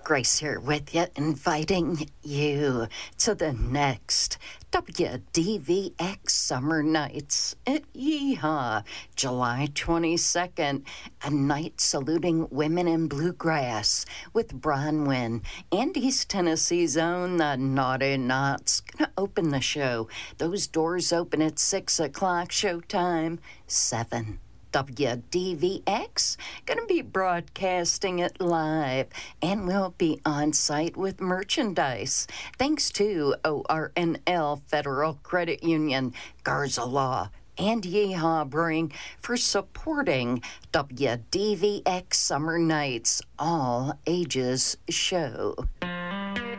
Grace here with you, inviting you to the next WDVX Summer Nights at Yeehaw, July 22nd, a night saluting women in bluegrass with Bronwyn and East Tennessee's own The Naughty Knots. Gonna open the show. Those doors open at 6 o'clock, showtime 7. WDVX going to be broadcasting it live, and we'll be on site with merchandise. Thanks to ORNL Federal Credit Union, Garza Law, and Yeehaw Brewing for supporting WDVX Summer Nights All Ages show.